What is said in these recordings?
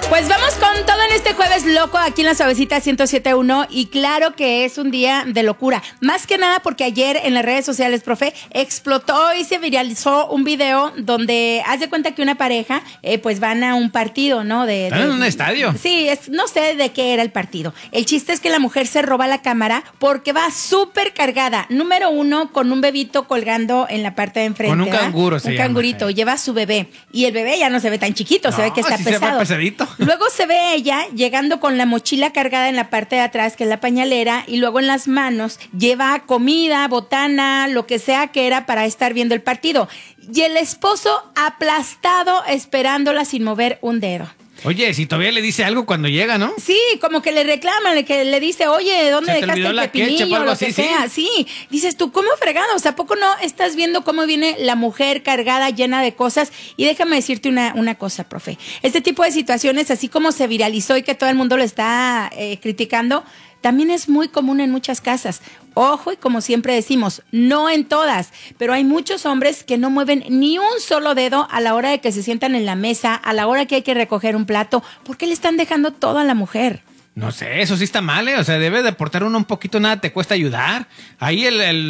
Pues vamos con todo en este jueves loco aquí en la Suavecita 107.1 y claro que es un día de locura. Más que nada porque ayer en las redes sociales, profe, explotó y se viralizó un video donde haz de cuenta que una pareja pues van a un partido, ¿no? ¿Están en un estadio? Sí, no sé de qué era el partido. El chiste es que la mujer se roba la cámara porque va súper cargada. Número uno, con un bebito colgando en la parte de enfrente. Con un canguro, un cangurito, lleva a su bebé. Y el bebé ya no se ve tan chiquito, se ve que está sí pesado. Se ve pesadito. Luego se ve ella llegando con la mochila cargada en la parte de atrás, que es la pañalera, y luego en las manos lleva comida, botana, lo que sea que era para estar viendo el partido. Y el esposo aplastado esperándola sin mover un dedo. Oye, si todavía le dice algo cuando llega, ¿no? Sí, como que le reclaman, que le dice, oye, ¿dónde dejaste el pepinillo? Lo que sea. Sí, dices tú, ¿cómo fregados? ¿A poco no estás viendo cómo viene la mujer cargada, llena de cosas? Y déjame decirte una cosa, profe. Este tipo de situaciones, así como se viralizó y que todo el mundo lo está criticando, también es muy común en muchas casas. Ojo, y como siempre decimos, no en todas, pero hay muchos hombres que no mueven ni un solo dedo a la hora de que se sientan en la mesa, a la hora que hay que recoger un plato. ¿Por qué le están dejando todo a la mujer? No sé, eso sí está mal, ¿eh? O sea, debe de aportar uno un poquito, nada te cuesta ayudar. Ahí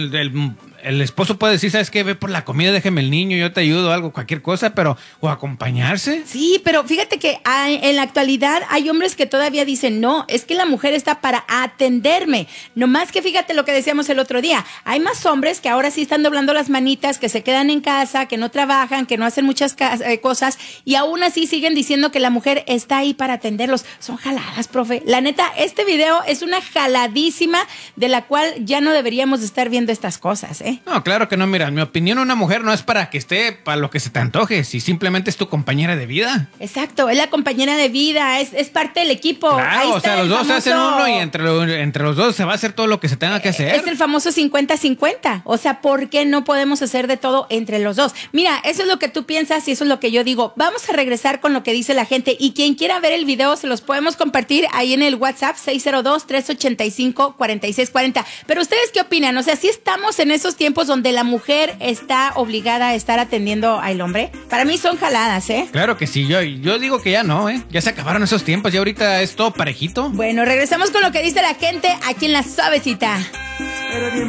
el esposo puede decir, ¿sabes qué? Ve por la comida, déjeme el niño, yo te ayudo, algo, cualquier cosa, pero, o acompañarse. Sí, pero fíjate que en la actualidad hay hombres que todavía dicen, no, es que la mujer está para atenderme. No más que fíjate lo que decíamos el otro día, hay más hombres que ahora sí están doblando las manitas, que se quedan en casa, que no trabajan, que no hacen muchas cosas, y aún así siguen diciendo que la mujer está ahí para atenderlos. Son jaladas, profe. La neta, este video es una jaladísima de la cual ya no deberíamos estar viendo estas cosas, ¿eh? No, claro que no, mira, en mi opinión una mujer no es para que esté para lo que se te antoje, si simplemente es tu compañera de vida. Exacto, es la compañera de vida, es parte del equipo. Claro, ahí o sea, los dos hacen uno y entre los dos se va a hacer todo lo que se tenga que hacer. Es el famoso 50-50, o sea, ¿por qué no podemos hacer de todo entre los dos? Mira, eso es lo que tú piensas y eso es lo que yo digo. Vamos a regresar con lo que dice la gente y quien quiera ver el video se los podemos compartir ahí en el WhatsApp 602-385-4640. Pero ¿ustedes qué opinan? O sea, ¿sí estamos en esos tiempos donde la mujer está obligada a estar atendiendo al hombre? Para mí son jaladas, ¿eh? Claro que sí, yo digo que ya no, ¿eh? Ya se acabaron esos tiempos, ya ahorita es todo parejito. Bueno, regresamos con lo que dice la gente aquí en La Suavecita.